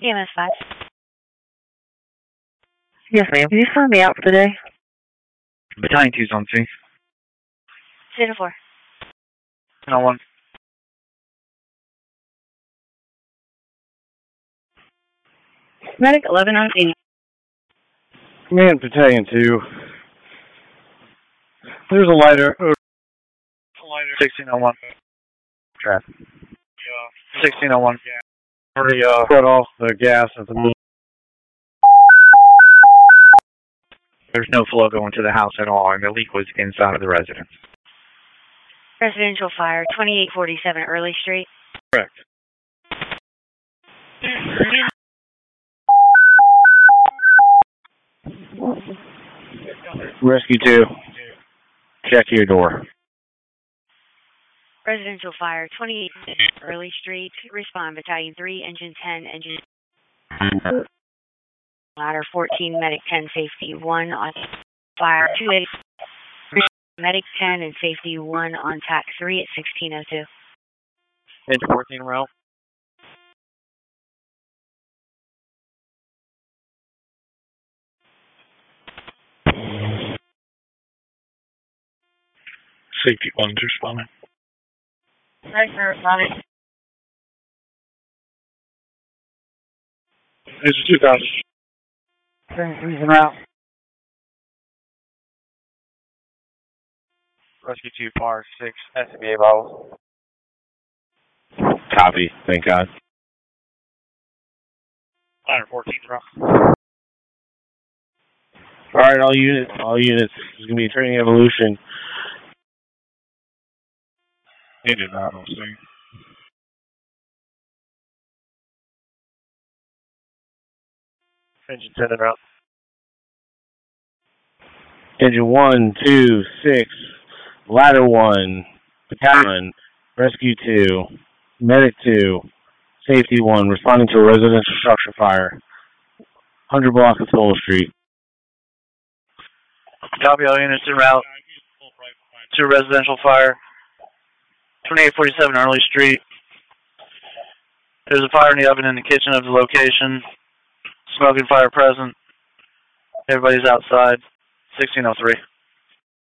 EMS 5. Yes, ma'am. Can you sign me out for today? Battalion 2's on scene. 4. 101. Medic 11 on scene. Command Battalion 2. There's a lighter. 1601. Traffic. 1601. Already cut off the gas at the moment. There's no flow going to the house at all, and the leak was inside of the residence. Residential fire, 2847 Early Street. Correct. Rescue 2. Check your door. Residential fire, 28 Early Street. Respond, Battalion 3, Engine 10, Engine... Ladder 14, Medic 10, Safety 1 on fire 28. Medic 10 and Safety 1 on TAC 3 at 1602. Engine 14 route. Safety 1's responding. Right, sir. Responding. Engine 2000. He's en route. Rescue 2, Fire 6, SCBA bottles. Copy. Thank God. Ladder 14 route. Alright, all units. There's going to be a training evolution. Engine not on scene. Engine 10 en route. Engine 1, 2, 6, Ladder 1, Battalion, Rescue 2, Medic 2, Safety 1, responding to a residential structure fire. 100 block of Full Street. Copy, all units en route to residential fire. 2847 Early Street. There's a fire in the oven in the kitchen of the location. Smoking fire present. Everybody's outside. 1603.